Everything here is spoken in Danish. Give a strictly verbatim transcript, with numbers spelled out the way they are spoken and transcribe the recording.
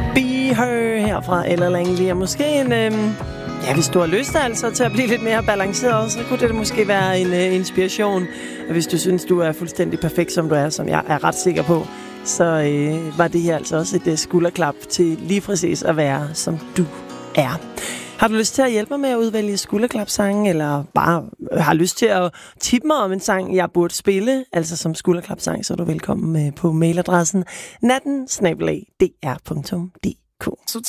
Be Her herfra Ella Langley. Og måske en... Øhm, ja, hvis du har lyst altså til at blive lidt mere balanceret, så kunne det måske være en øh, inspiration. Og hvis du synes, du er fuldstændig perfekt, som du er, som jeg er ret sikker på, så øh, var det her altså også et øh, skulderklap til lige præcis at være, som du er. Har du lyst til at hjælpe mig med at udvælge skulderklapsange, eller bare har lyst til at tippe mig om en sang, jeg burde spille, altså som skulderklapsang, så er du velkommen på mailadressen natten snabel-a d r punktum d k. Så